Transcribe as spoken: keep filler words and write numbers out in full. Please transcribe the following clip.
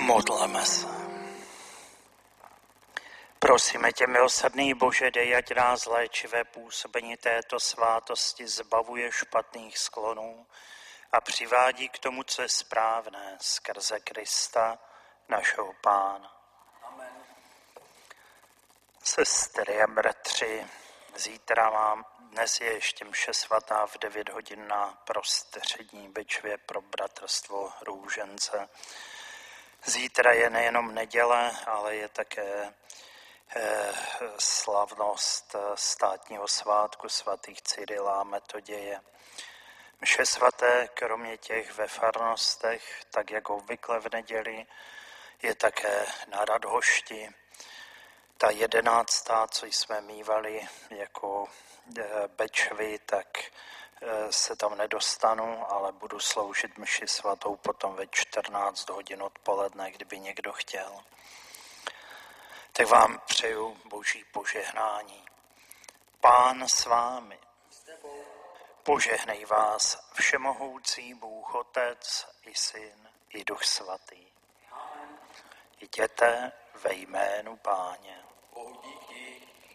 Modleme se. Prosíme tě, milosrdný Bože, dej, ať nás léčivé působení této svátosti zbavuje špatných sklonů a přivádí k tomu, co je správné, skrze Krista, našeho Pána. Amen. Sestry a bratři, zítra mám, dnes je ještě mše svatá v devět hodin na Prostřední Bečvě pro bratrstvo Růžence. Zítra je nejenom neděle, ale je také eh, slavnost státního svátku svatých Cyrila a Metoděje. Mše svaté, kromě těch ve farnostech, tak jak obvykle v neděli, je také na Radhošti. Ta jedenáctá, co jsme mívali jako eh, Bečvy, tak eh, se tam nedostanu, ale budu sloužit mši svatou potom ve čtrnáct hodin odpoledne, kdyby někdo chtěl. Tak vám přeju Boží požehnání. Pán s vámi. Požehnej vás všemohoucí Bůh Otec i Syn i Duch Svatý. Jděte ve jménu Páně.